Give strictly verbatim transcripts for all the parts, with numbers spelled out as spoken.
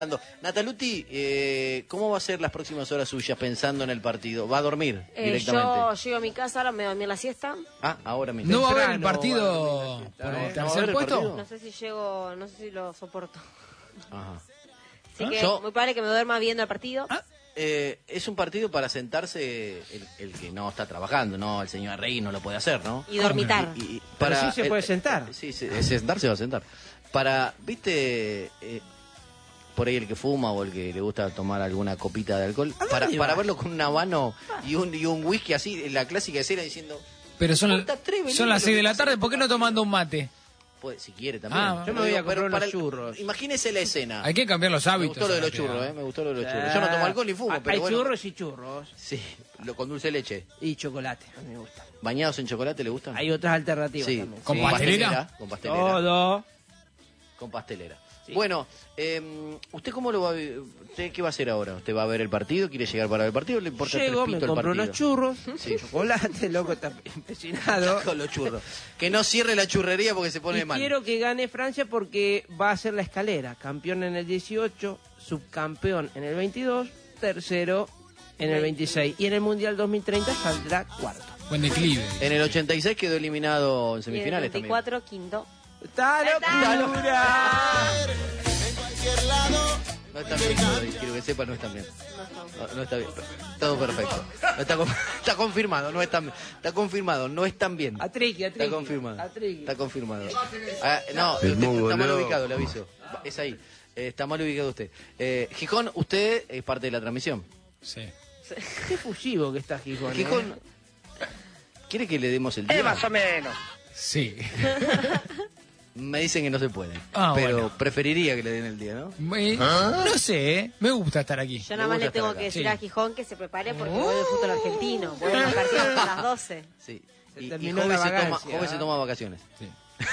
Nataluti, eh, ¿cómo va a ser las próximas horas suyas pensando en el partido? ¿Va a dormir eh, directamente? Yo llego a mi casa, ahora me voy a dormir la siesta. Ah, ahora mismo. ¿No va a haber el partido por el tercer puesto? No sé si llego, no sé si lo soporto. Ajá. Así ¿Ah? que Yo- muy probable que me duerma viendo el partido. ¿Ah? Eh, es un partido para sentarse el, el que no está trabajando, ¿no? El señor Rey no lo puede hacer, ¿no? Y dormitar. Y- y Pero sí se el- puede sentar. eh, sí, sí, eh, sentarse va a sentar. Para, viste, eh, por ahí el que fuma o el que le gusta tomar alguna copita de alcohol, para, dónde para vas? verlo con un habano y un, y un whisky así, en la clásica escena diciendo, Pero son, ¿Cómo te atreves, son las Lilo, seis lo de que la pasa tarde, en ¿por qué este no tomando un mate? pues, si quiere también. Ah, yo me voy a Pero comprar para unos el- churros. Imagínese la escena. Hay que cambiar los Me hábitos. gustó lo de los rápido. churros, ¿eh? Me gustó lo de los churros. Yo no tomo alcohol ni fumo, Ah, pero hay bueno. churros y churros. Sí, lo, con dulce de leche. Y chocolate, a mí me gusta. ¿Bañados en chocolate le gustan? Hay otras alternativas Sí. también. ¿Con Sí. pastelera? Con pastelera. Todo. Con pastelera. Sí. Bueno, eh, ¿usted cómo lo va a vi- usted qué va a hacer ahora? ¿Usted va a ver el partido? ¿Quiere llegar para ver el partido? ¿O le importa Llego, tres me pitos el compro partido? unos churros, Sí. chocolate, loco, está empecinado. Con los churros. Que no cierre la churrería porque se pone Y mal. quiero que gane Francia porque va a ser la escalera. Campeón en el dieciocho, subcampeón en el veintidós, tercero en el veintiséis. Y en el Mundial dos mil treinta saldrá cuarto. Buen declive. En el ochenta y seis quedó eliminado en Y en semifinales el veinticuatro, quinto. ¡Está locura! también. No está bien, quiero- quiero que sepa, no está bien. No, no está bien. Todo perfecto. No está, con- está confirmado, no está, está confirmado, no están bien. A Triqui, a Está Triqui. confirmado. A Triqui. Está confirmado. Ah, no, Es usted muy está mal boludo. ubicado, le aviso. Es ahí. Eh, está mal ubicado usted. Eh, Gijón, usted es parte de la transmisión. Sí. Qué fusivo que está Gijón. ¿eh? Gijón, ¿quiere que le demos el día? Sí. Me dicen que no se puede. Ah, pero bueno. preferiría que le den el día, ¿no? Me- No sé, ¿eh? Me gusta estar aquí. Yo nada más gusta le tengo estar que acá. decir Sí. a Gijón que se prepare porque vuelve el fútbol argentino. Vuelve el partido hasta las doce. Sí. Se Y, y terminó Jove la se toma, vagancia, Jove se ¿ah? toma vacaciones. Sí.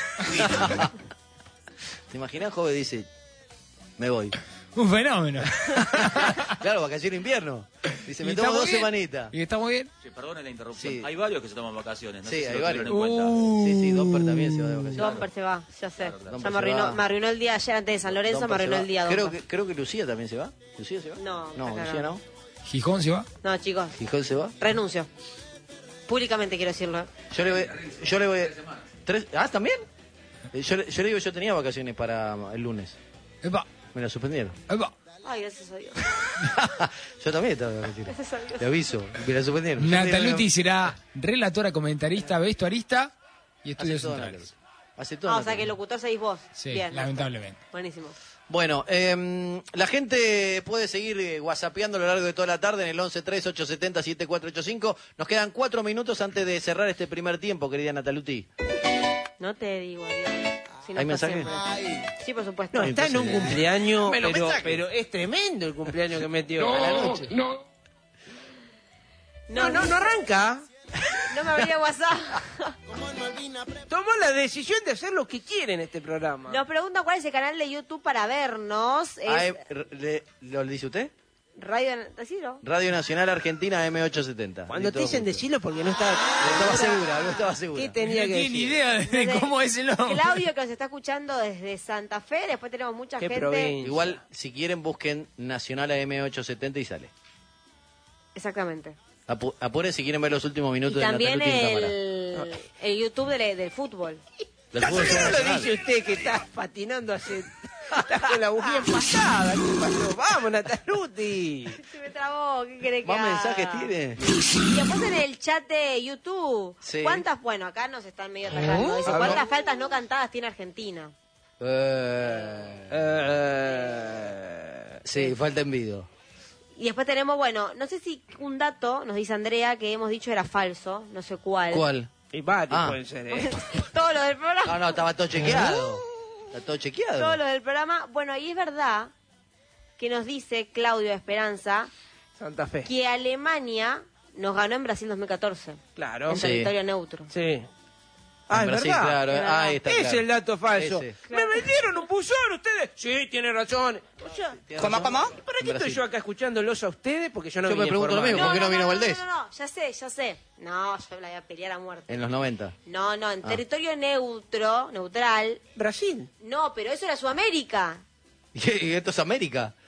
¿Te imaginas? Jove dice, me voy. Un fenómeno. Claro, vacaciones de invierno. Dice, me Y tomo estamos dos bien. semanitas. ¿Y está muy bien? Sí, perdone la interrupción. Sí. Hay varios que se toman vacaciones. No Sí, sé si hay lo varios. tuvieron en cuenta. Uh. Sí, sí, Domper también se va de vacaciones. Domper se va, ya sé. Claro, claro. Ya Domper me se arruinó, va. me arruinó el día ayer antes de San Lorenzo, Domper me arruinó se va. el día creo Domper. que, creo que Lucía también se va. ¿Lucía se va? No, No, acá Lucía no. no. ¿Gijón se va? No, chicos, ¿Gijón se va? renuncio. Públicamente quiero decirlo. Yo le voy... Yo le voy ¿Tres? ¿Ah, también? Eh, Yo, le- yo le digo, yo tenía vacaciones para el lunes. Epa, Me la suspendieron. epa. Ay, gracias a Dios. Yo también estaba de vacaciones. Gracias a Dios. Le aviso, me la suspendieron. Yo tenía- Nataluti será relatora, comentarista, vestuarista y Hace estudios todo centrales. Nataluti. Hace todo Ah, o sea Nataluti. que locutor seguís vos. Sí, Bien. lamentablemente. Buenísimo. Bueno, eh, la gente puede seguir eh, whatsappeando a lo largo de toda la tarde en el once tres ocho siete cero siete cuatro ocho cinco. Nos quedan cuatro minutos antes de cerrar este primer tiempo, querida Nataluti. No te digo adiós. Si no ¿Hay está mensaje? siempre. Sí, por supuesto. No, está en un cumpleaños, Me lo pero, mensaje. pero es tremendo el cumpleaños que metió a la noche. no. No, no, no arranca. No me abría WhatsApp. Tomó la decisión de hacer lo que quiere en este programa. Nos preguntan cuál es el canal de YouTube para vernos. Es Ah, eh, le- ¿Lo dice usted? Radio... ¿Decilo? Radio Nacional Argentina M ochocientos setenta. Cuando Ahí te todo dicen junto. decirlo porque no está... No estaba segura, no estaba segura. ¿Qué tenía No que tiene ni decir? idea de Desde cómo es el nombre. Claudio, que nos está escuchando desde Santa Fe. Después tenemos mucha Qué gente. provincia. Igual, si quieren, busquen Nacional M ochocientos setenta y sale. Exactamente. Apu- apuren si quieren ver los últimos Y minutos de también Nataluti en cámara. el, el YouTube del, del fútbol. Del ¿Por fútbol qué no lo nacional. dice usted que está patinando hace... Está con la bujía pasada? ¿Qué pasó? Vamos, Nataluti. Se me trabó, ¿qué querés que ¿Más haga? mensajes tiene? Y después en el chat de YouTube, Sí. ¿cuántas, bueno, acá nos están medio atacando, dice, Ah, ¿cuántas no. faltas no cantadas tiene Argentina? Eh, Eh, sí, falta envido. Y después tenemos, bueno, no sé si un dato, nos dice Andrea, que hemos dicho era falso, no sé cuál. ¿Cuál? Y varios Ah. pueden ser, ¿eh? Todo lo del programa. No, no, estaba todo chequeado. Está todo chequeado. Todo lo del programa. Bueno, y es verdad que nos dice Claudio Esperanza Santa Fe. que Alemania nos ganó en Brasil dos mil catorce, Claro. en Sí. territorio neutro. Sí. Ah, En es Brasil, verdad. claro. Es verdad. Ahí está, Es claro. el dato falso. Ese. ¿Me metieron un buzón ustedes? Sí, tiene razón. O sea, ¿Tiene ¿cómo, razón? cómo? ¿Para En qué estoy Brasil. yo acá escuchándolos a ustedes? Porque yo no Yo me vine pregunto lo informado. mismo. ¿Por qué no vino no, Valdés? No, no, no, ya sé, ya sé. No, yo la voy a pelear a muerte. En los noventa. No, no, en Ah. territorio neutro, neutral. Brasil. No, pero eso era Sudamérica. Y esto es América.